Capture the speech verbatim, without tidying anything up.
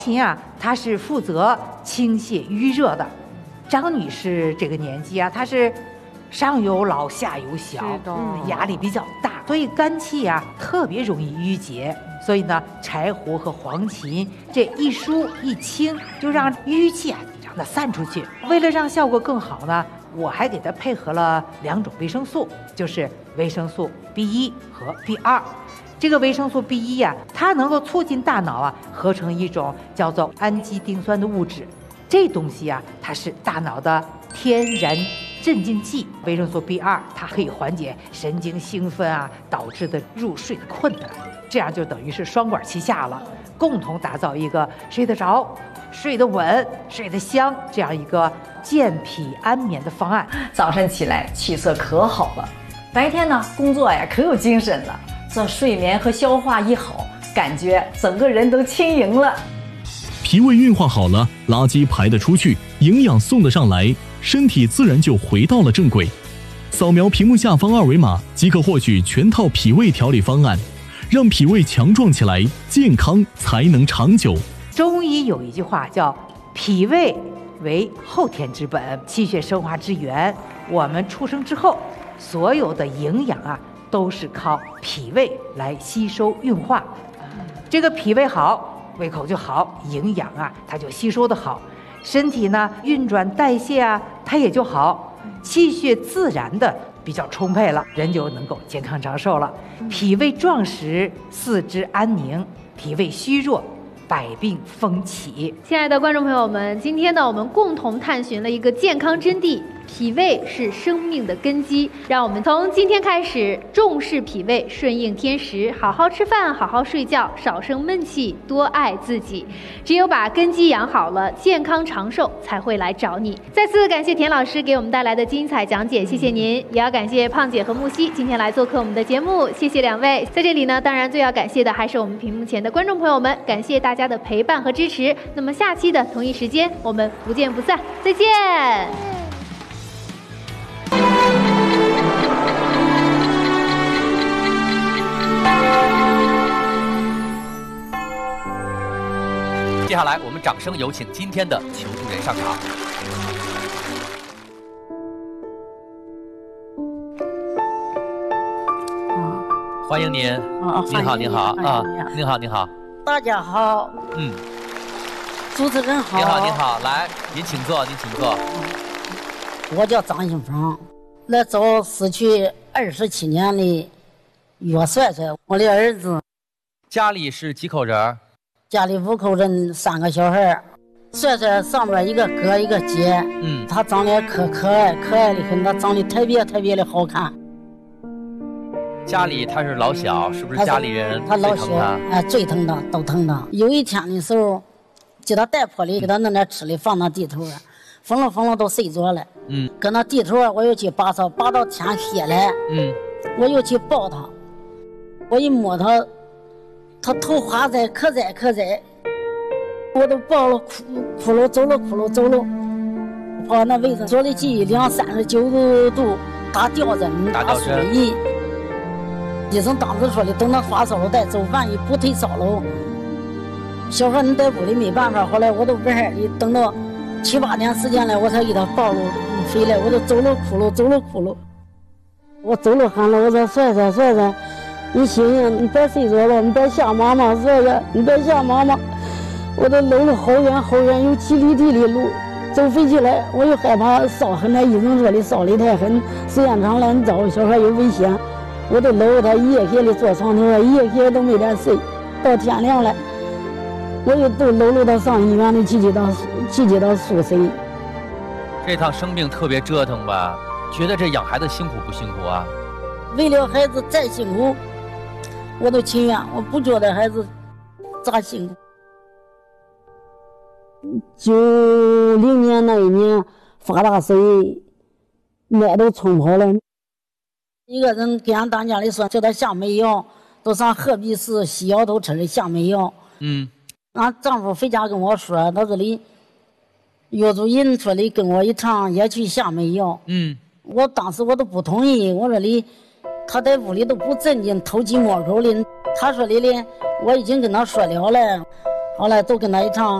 琴啊，她是负责清泻淤热的。张女士这个年纪啊，她是上有老下有小，压力比较大，所以肝气啊特别容易郁结。所以呢，柴胡和黄芩这一疏一清，就让淤气啊让它散出去。为了让效果更好呢，我还给它配合了两种维生素，就是维生素 B 一 和 B 二。这个维生素 B 一 呀、啊，它能够促进大脑啊合成一种叫做氨基丁酸的物质。这东西啊，它是大脑的天然镇静剂。维生素 B 二 它可以缓解神经兴奋啊导致的入睡的困难，这样就等于是双管齐下了，共同打造一个睡得着、睡得稳、睡得香这样一个健脾安眠的方案。 早晨起来气色可好了，白天呢工作呀可有精神了，这睡眠和消化一好，感觉整个人都轻盈了。 脾胃运化好了，垃圾排得出去，营养送得上来，身体自然就回到了正轨。扫描屏幕下方二维码即可获取全套脾胃调理方案，让脾胃强壮起来，健康才能长久。 中医有一句话叫脾胃为后天之本，气血生化之源。我们出生之后，所有的营养啊都是靠脾胃来吸收运化。这个脾胃好，胃口就好，营养啊它就吸收的好，身体呢运转代谢啊它也就好，气血自然的比较充沛了，人就能够健康长寿了。脾胃壮实，四肢安宁；脾胃虚弱，百病风起。 亲爱的观众朋友们，今天呢，我们共同探寻了一个健康真谛。脾胃是生命的根基，让我们从今天开始重视脾胃，顺应天时，好好吃饭，好好睡觉，少生闷气，多爱自己。只有把根基养好了，健康长寿才会来找你。再次感谢田老师给我们带来的精彩讲解，谢谢您。也要感谢胖姐和木西今天来做客我们的节目，谢谢两位。在这里呢，当然最要感谢的还是我们屏幕前的观众朋友们，感谢大家的陪伴和支持。那么下期的同一时间，我们不见不散，再见。 接下来，我们掌声有请今天的求助人上场。欢迎您， 哦、 您好，您好啊，您好，您好， 大家好， 嗯， 主持人好， 您好，您好，来，您请坐，您请坐。 我叫张新峰，来找失去二十七年的岳帅帅，我的儿子。 家里是几口人？ 家里五口人，三个小孩。帅帅上面一个哥一个姐， 嗯， 他长得可可爱，可爱的很，他长得特别特别的好看。 家里他是老小，是不是家里人他老小，哎，最疼他，都疼他。有一天的时候，给他带坡里，给他弄点吃的，放到地头上，疯了疯了都睡着了。 嗯， 跟那地头啊，我又去拔草，拔到天黑了。 嗯， 我又去抱他，我一摸他，他头花在可在可在，我都抱了哭哭了，走了哭了走了，跑那卫生所里去量三十九度，打吊针，打输液。医生当时说的，等他发烧了再走，万一不退烧了，小孩你在屋里没办法。后来我都不害的，等到七八天时间了，我才给他抱了回来，我都走了哭了，走了哭了。我走了喊了，我说帅帅帅帅，你醒醒，你别睡着了，你别吓妈妈，帅帅，你别吓妈妈。我都走了好远好远，有七里地的路，走回去了，我又害怕烧痕，那医生说的烧的太狠，时间长了你找小孩有危险。我都搂着他一夜夜的坐床头上，一夜夜都没得睡，到天亮了，我又都搂着他上医院里去接到去接到宿舍。 这趟生病特别折腾吧？觉得这养孩子辛苦不辛苦啊？ 为了孩子再辛苦，我都情愿，我不觉得孩子咋辛苦。九零年那一年发大水，麦都冲跑了。一个人给俺当家里说，叫他下煤药，都上鹤壁市西窑头吃的下煤药。 嗯， 俺丈夫回家跟我说，他这里岳主任说的跟我一趟也去下煤药。 嗯， 我当时我都不同意，我说的他在屋里都不正经，偷鸡摸狗的。他说的呢，我已经跟他说了了， 后来都跟他一唱。